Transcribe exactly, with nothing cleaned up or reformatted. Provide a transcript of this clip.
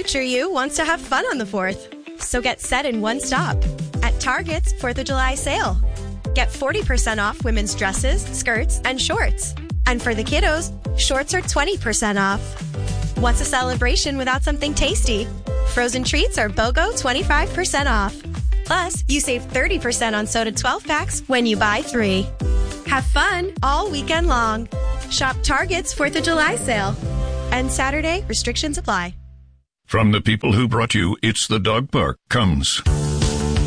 future you wants to have fun on the fourth. So get set in one stop at Target's fourth of July sale. Get forty percent off women's dresses, skirts, and shorts. And for the kiddos, shorts are twenty percent off. What's a celebration without something tasty? Frozen treats are BOGO twenty-five percent off. Plus, you save thirty percent on soda twelve packs when you buy three. Have fun all weekend long. Shop Target's fourth of July sale. And Saturday, restrictions apply. From the people who brought you It's the Dog Park comes